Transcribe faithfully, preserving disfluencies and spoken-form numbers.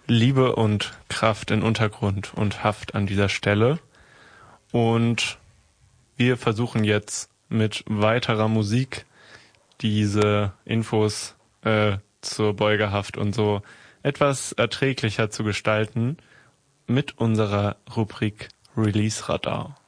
Liebe und Kraft in Untergrund und Haft an dieser Stelle. Und wir versuchen jetzt mit weiterer Musik diese Infos äh, zur Beugehaft und so etwas erträglicher zu gestalten mit unserer Rubrik Release Radar.